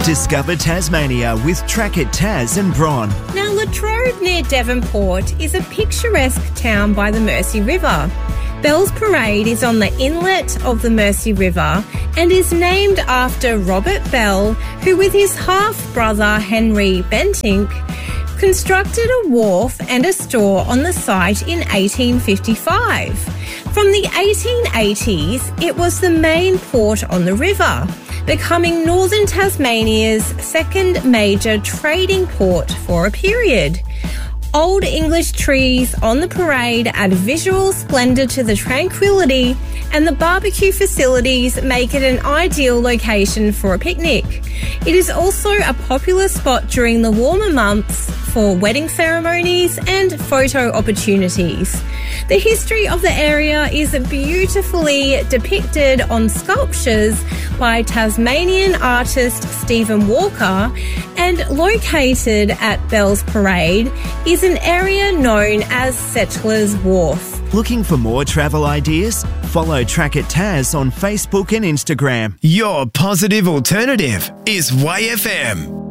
Discover Tasmania with Track It Tas and Bron. Now, Latrobe near Devonport is a picturesque town by the Mersey River. Bell's Parade is on the inlet of the Mersey River and is named after Robert Bell, who with his half-brother Henry Bentinck constructed a wharf and a store on the site in 1855. From the 1880s, it was the main port on the river, becoming northern Tasmania's second major trading port for a period. Old English trees on the parade add visual splendour to the tranquility, and the barbecue facilities make it an ideal location for a picnic. It is also a popular spot during the warmer months for wedding ceremonies and photo opportunities. The history of the area is beautifully depicted on sculptures by Tasmanian artist Stephen Walker, and located at Bell's Parade is an area known as Settlers Wharf. Looking for more travel ideas? Follow Track It Tas on Facebook and Instagram. Your positive alternative is Way FM.